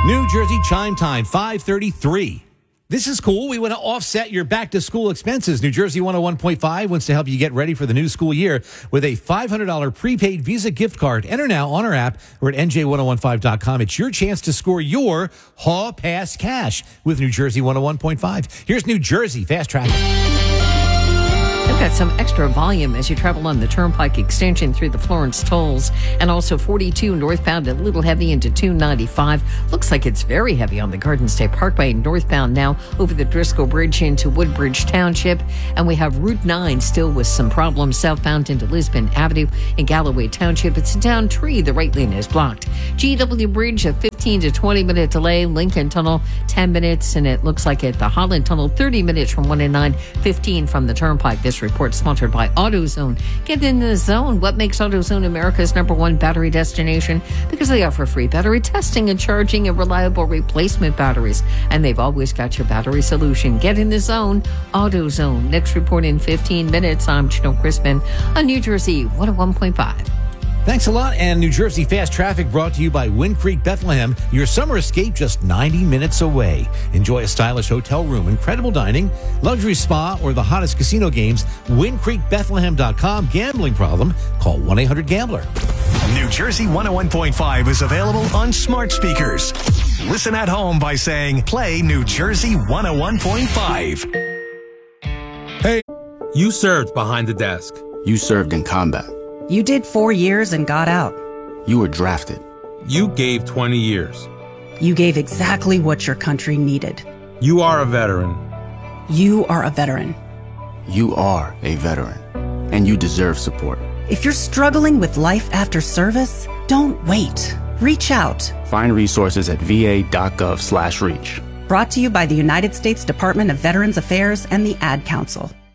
New Jersey chime time, 5:33. This is cool. We want to offset your back-to-school expenses. New Jersey 101.5 wants to help you get ready for the new school year with a $500 prepaid Visa gift card. Enter now on our app or at NJ1015.com. It's your chance to score your Hall Pass cash with New Jersey 101.5. Here's New Jersey Fast Traffic. We've got some extra volume as you travel on the Turnpike extension through the Florence tolls, and also 42 northbound, a little heavy into 295. Looks like it's very heavy on the Garden State Parkway northbound now over the Driscoll Bridge into Woodbridge Township. And we have Route 9 still with some problems southbound into Lisbon Avenue in Galloway Township. It's a down tree. The right lane is blocked. GW Bridge, a 15 to 20 minute delay. Lincoln Tunnel, 10 minutes. And it looks like at the Holland Tunnel, 30 minutes from 1 and 9, 15 from the Turnpike. This report sponsored by AutoZone. Get in the zone. What makes AutoZone America's #1 battery destination? Because they offer free battery testing and charging and reliable replacement batteries. And they've always got your battery solution. Get in the zone. AutoZone. Next report in 15 minutes. I'm Janelle Crispin on New Jersey 101.5. Thanks a lot. And New Jersey Fast Traffic brought to you by Wind Creek Bethlehem. Your summer escape just 90 minutes away. Enjoy a stylish hotel room, incredible dining, luxury spa, or the hottest casino games. WindCreekBethlehem.com. Gambling problem? Call 1-800-GAMBLER. New Jersey 101.5 is available on smart speakers. Listen at home by saying, play New Jersey 101.5. Hey, you served behind the desk. You served in combat. You did 4 years and got out. You were drafted. You gave 20 years. You gave exactly what your country needed. You are a veteran. You are a veteran. You are a veteran. And you deserve support. If you're struggling with life after service, don't wait. Reach out. Find resources at va.gov/reach. Brought to you by the United States Department of Veterans Affairs and the Ad Council.